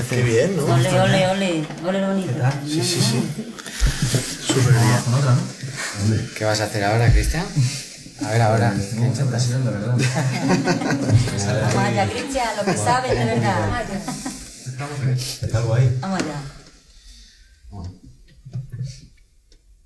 parece? Qué bien, ¿no? Ole, ole, ole. Ole bonito. Sí. Súper bien. Con otra, ¿no? ¿Qué vas a hacer ahora, Cristian? A ver, ahora. Tengo mucha presión, de verdad. Vamos allá, Cristian, lo que sabes de verdad. Está algo ahí. Vamos allá.